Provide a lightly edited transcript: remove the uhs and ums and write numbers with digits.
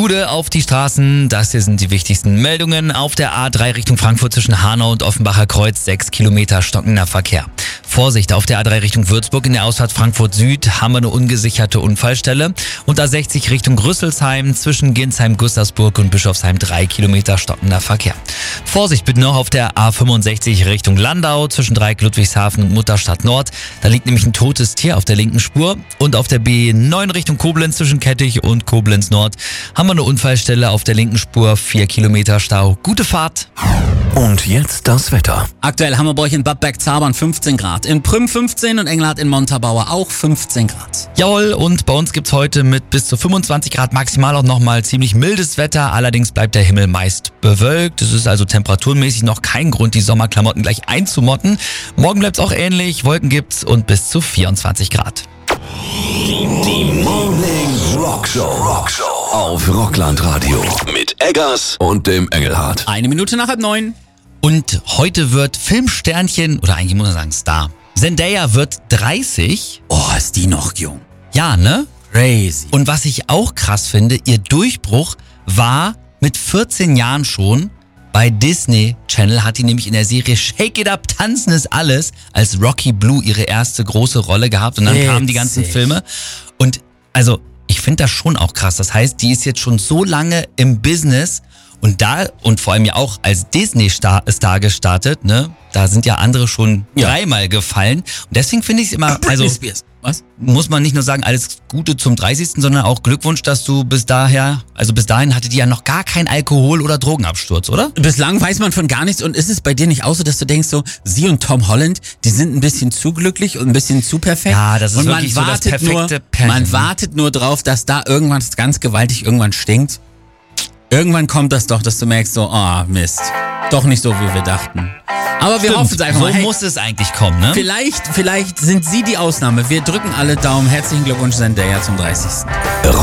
Gude auf die Straßen, das hier sind die wichtigsten Meldungen. Auf der A3 Richtung Frankfurt zwischen Hanau und Offenbacher Kreuz 6 Kilometer stockender Verkehr. Vorsicht, auf der A3 Richtung Würzburg in der Ausfahrt Frankfurt Süd haben wir eine ungesicherte Unfallstelle. Und A60 Richtung Rüsselsheim zwischen Ginsheim, Gustavsburg und Bischofsheim 3 Kilometer stockender Verkehr. Vorsicht bitte noch auf der A65 Richtung Landau zwischen Dreieck Ludwigshafen und Mutterstadt Nord. Da liegt nämlich ein totes Tier auf der linken Spur. Und auf der B9 Richtung Koblenz zwischen Kettich und Koblenz Nord haben wir eine Unfallstelle auf der linken Spur, 4 Kilometer Stau. Gute Fahrt. Und jetzt das Wetter. Aktuell Hammerburg in Bad Bergzabern 15 Grad, in Prüm 15 und Engelhardt in Montabaur auch 15 Grad. Jawohl, und bei uns gibt's heute mit bis zu 25 Grad maximal auch nochmal ziemlich mildes Wetter. Allerdings bleibt der Himmel meist bewölkt. Es ist also temperaturmäßig noch kein Grund, die Sommerklamotten gleich einzumotten. Morgen bleibt's auch ähnlich, Wolken gibt's und bis zu 24 Grad. Die Morning Rockshow auf Rockland-Radio mit Eggers und dem Engelhardt. 1 Minute nach 8:30. Und heute wird Filmsternchen, oder eigentlich muss man sagen Star, Zendaya wird 30. Oh, ist die noch jung. Ja, ne? Crazy. Und was ich auch krass finde, ihr Durchbruch war mit 14 Jahren schon. Bei Disney Channel hat die nämlich in der Serie Shake It Up, Tanzen ist alles, als Rocky Blue ihre erste große Rolle gehabt. Und dann kamen die ganzen Filme. Und also, ich finde das schon auch krass. Das heißt, die ist jetzt schon so lange im Business und vor allem ja auch als Disney-Star gestartet, ne? Da sind ja andere schon dreimal gefallen. Und deswegen finde ich es immer, also Was? muss man nicht nur sagen, alles Gute zum 30., sondern auch Glückwunsch, dass du bis dahin hatte die ja noch gar keinen Alkohol- oder Drogenabsturz, oder? Bislang weiß man von gar nichts und ist es bei dir nicht auch so, dass du denkst so, sie und Tom Holland, die sind ein bisschen zu glücklich und ein bisschen zu perfekt? Ja, das ist und wirklich so das perfekte Pärchen. Man wartet nur drauf, dass da irgendwas ganz gewaltig irgendwann stinkt. Irgendwann kommt das doch, dass du merkst so, oh Mist, doch nicht so, wie wir dachten. Aber wir hoffen es einfach mal. So muss es eigentlich kommen, ne? Vielleicht sind sie die Ausnahme. Wir drücken alle Daumen. Herzlichen Glückwunsch, Zendaya zum 30.